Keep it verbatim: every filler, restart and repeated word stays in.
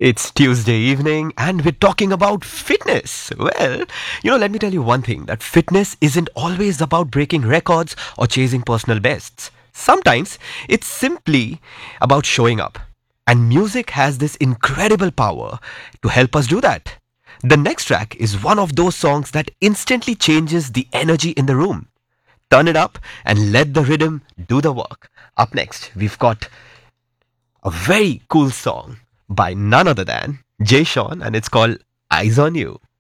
It's Tuesday evening and we're talking about fitness. Well, you know, let me tell you one thing that fitness isn't always about breaking records or chasing personal bests. Sometimes it's simply about showing up. And music has this incredible power to help us do that. The next track is one of those songs that instantly changes the energy in the room. Turn it up and let the rhythm do the work. Up next, we've got a very cool song by none other than Jay Sean, and it's called Eyes on You.